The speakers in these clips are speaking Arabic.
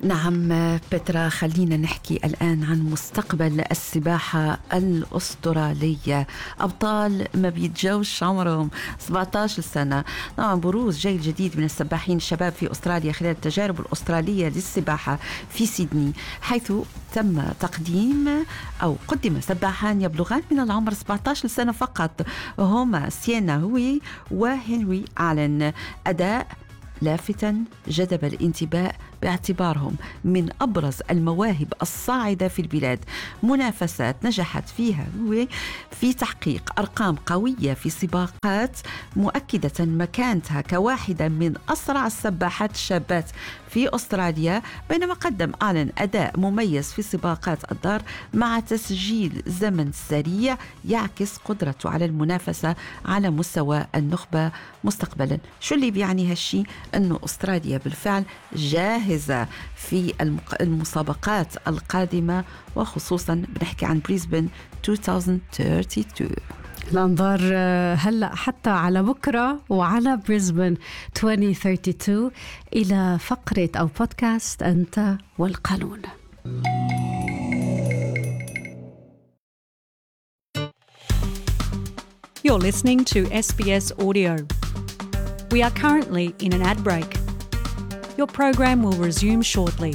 نعم بترا، خلينا نحكي الآن عن مستقبل السباحة الأسترالية. أبطال ما بيتجاوز عمرهم 17 سنة. طبعا بروز جيل جديد من السباحين الشباب في أستراليا خلال التجارب الأسترالية للسباحة في سيدني، حيث تم قدم سباحان يبلغان من العمر 17 سنة فقط، هما سيانا هوي وهنري آلن. أداء لافتا جذب الانتباه باعتبارهم من أبرز المواهب الصاعدة في البلاد. منافسات نجحت فيها في تحقيق أرقام قوية في سباقات، مؤكدة مكانتها كواحدة من أسرع السباحات الشابات في أستراليا، بينما قدم آلن أداء مميز في سباقات الدار مع تسجيل زمن سريع يعكس قدرته على المنافسة على مستوى النخبة مستقبلا. شو اللي بيعني هالشي؟ أنه أستراليا بالفعل جاهزة في المسابقات القادمة، وخصوصا بنحكي عن بريسبن 2032. الأنظار هلأ حتى على بكرة وعلى بريسبن 2032. إلى فقرة أو بودكاست أنت والقانون. You're listening to SBS Audio. We are currently in an ad break. Your program will resume shortly.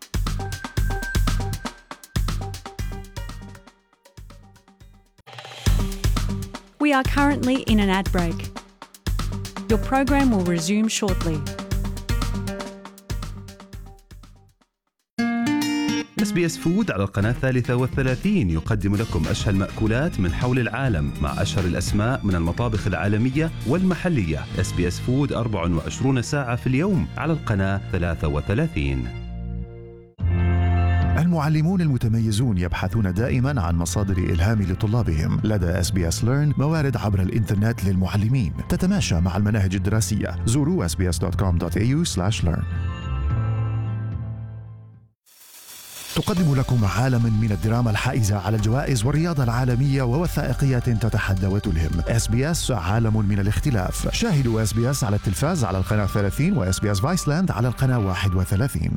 We are currently in an ad break. Your program will resume shortly. SBS فود على القناة 33 يقدم لكم أشهى المأكولات من حول العالم مع أشهر الأسماء من المطابخ العالمية والمحلية. SBS فود 24 ساعة في اليوم على القناة 33. المعلمون المتميزون يبحثون دائما عن مصادر إلهام لطلابهم. لدى SBS Learn موارد عبر الإنترنت للمعلمين تتماشى مع المناهج الدراسية. زوروا sbs.com.au/learn. تقدم لكم عالم من الدراما الحائزة على الجوائز والرياضة العالمية ووثائقيات تتحدى وتلهم. SBS عالم من الاختلاف. شاهدوا SBS على التلفاز على القناة 30 و SBS Viceland على القناة 31.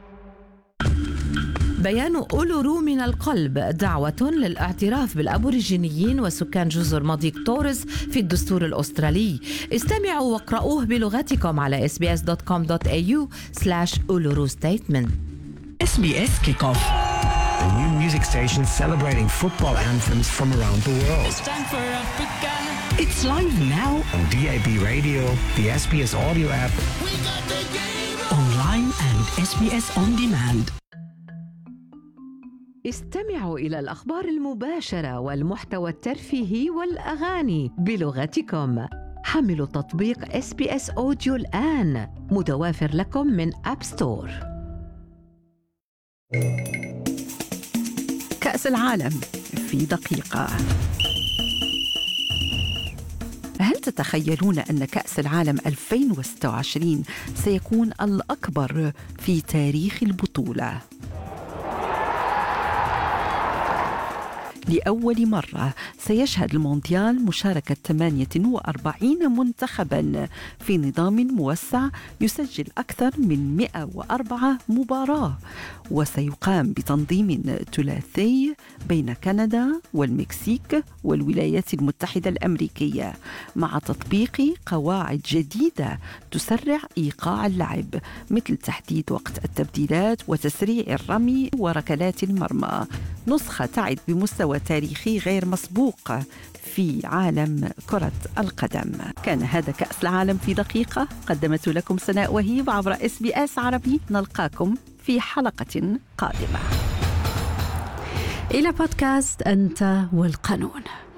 بيان أولورو من القلب، دعوة للاعتراف بالأبوريجينيين وسكان جزر مضيق توريس في الدستور الأسترالي. استمعوا واقرأوه بلغتكم على sbs.com.au/Uluru Statement. SBS Kickoff, a new music station celebrating football anthems from around the world. It's time for Africa. It's live now on DAB radio, the SBS audio app, We got the game online and SBS on demand. استمعوا إلى الأخبار المباشرة والمحتوى الترفيهي والأغاني بلغتكم. حملوا تطبيق SBS Audio الآن، متوافر لكم من أب ستور. كأس العالم في دقيقة. هل تتخيلون أن كأس العالم 2026 سيكون الأكبر في تاريخ البطولة؟ لأول مرة سيشهد المونديال مشاركة 48 منتخباً في نظام موسع يسجل أكثر من 104 مباراة، وسيقام بتنظيم ثلاثي بين كندا والمكسيك والولايات المتحدة الأمريكية، مع تطبيق قواعد جديدة تسرع إيقاع اللعب، مثل تحديد وقت التبديلات وتسريع الرمي وركلات المرمى. نسخة تعد بمستوى تاريخي غير مسبوق في عالم كرة القدم. كان هذا كأس العالم في دقيقة، قدمته لكم سناء وهيب عبر SBS عربي. نلقاكم في حلقة قادمة. إلى بودكاست أنت والقانون.